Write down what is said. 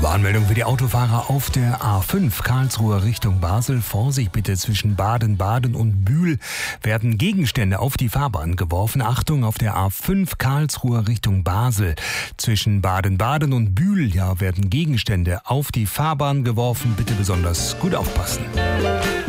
Warnmeldung für die Autofahrer auf der A5 Karlsruher Richtung Basel. Vorsicht bitte, zwischen Baden-Baden und Bühl werden Gegenstände auf die Fahrbahn geworfen. Achtung, auf der A5 Karlsruher Richtung Basel. Zwischen Baden-Baden und Bühl werden Gegenstände auf die Fahrbahn geworfen. Bitte besonders gut aufpassen.